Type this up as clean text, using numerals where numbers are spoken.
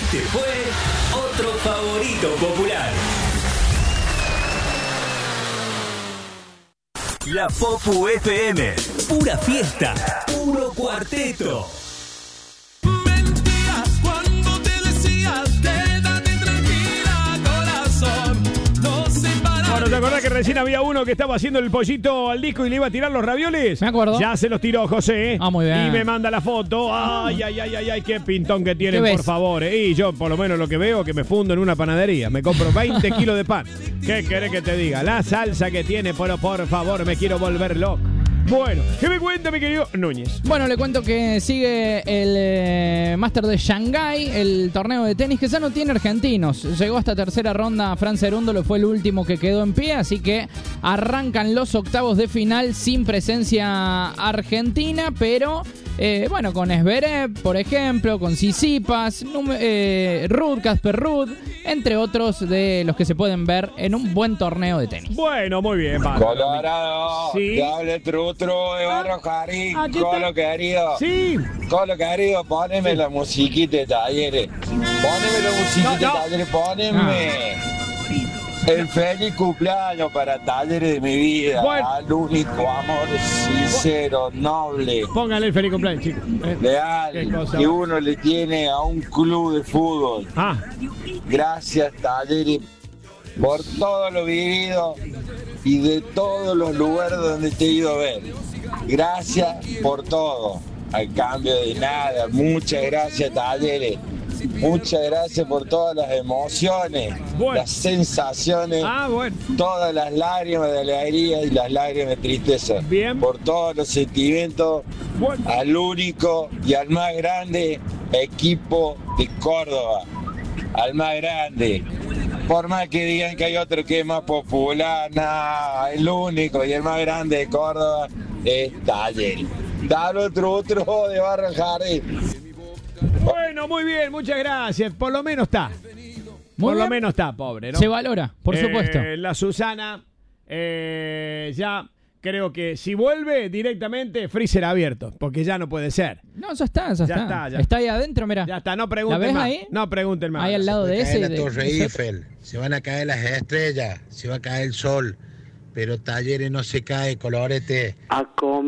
Este fue otro favorito popular. La Popu FM. Pura fiesta. Puro cuarteto. Mentías cuando te decías quédate tranquila, corazón. No se para. Bueno, ¿te acordás que recién había uno que estaba haciendo el pollito al disco y le iba a tirar los ravioles? Me acuerdo. Ya se los tiró José. Ah, muy bien. Y me manda la foto. Ay, ay, ay, ay, ay, qué pintón que tienen, ¿Qué ves? por favor. Y yo, por lo menos, lo que veo, que me fundo en una panadería. Me compro 20 kilos de pan. ¿Qué querés que te diga? La salsa que tiene, pero por favor, me quiero volver loco. Bueno, ¿qué me cuenta, mi querido Núñez? Bueno, le cuento que sigue el Master de Shanghái, el torneo de tenis que ya no tiene argentinos. Llegó hasta tercera ronda, Fran Cerúndolo fue el último que quedó en pie, así que arrancan los octavos de final sin presencia argentina, pero bueno, con Zverev, por ejemplo, con Tsitsipas, Ruud, Casper Ruud, entre otros de los que se pueden ver en un buen torneo de tenis. Bueno, muy bien, padre. Colorado, Sí. te habla el Trutru de Barro Jardín. aquí está. Colo querido. Sí. Colo querido, poneme la musiquita de Talleres. Poneme la musiquita de No. Talleres, poneme. El feliz cumpleaños para Talleres de mi vida. Bueno. Al único amor sincero, noble, Póngale el feliz cumpleaños, chicos. Qué leal, cosa. que uno le tiene a un club de fútbol. Ah, Gracias, Talleres, por todo lo vivido y de todos los lugares donde te he ido a ver. Gracias por todo. Al cambio de nada. Muchas gracias, Talleres. Muchas gracias por todas las emociones, Bueno. las sensaciones, bueno. todas las lágrimas de alegría y las lágrimas de tristeza. Bien. Por todos los sentimientos Bueno. al único y al más grande equipo de Córdoba. Al más grande. Por más que digan que hay otro que es más popular, nada, el único y el más grande de Córdoba es Talleres. Dale otro de Barra Jardín. Bueno, muy bien, muchas gracias. Por lo menos está. Muy Por lo bien. menos está, pobre, ¿no? Se valora, por supuesto. La Susana, ya creo que si vuelve directamente, freezer abierto, porque ya no puede ser. No, ya está, ya está. está, ya. Está ahí adentro, mira. Ya está, no pregunten ¿La ves más. ahí? No pregunten más. Ahí al lado de Se ese. cae la de- Torre de- Eiffel, se van a caer las estrellas, se va a caer el sol, pero Talleres no se cae, colorete. A comer.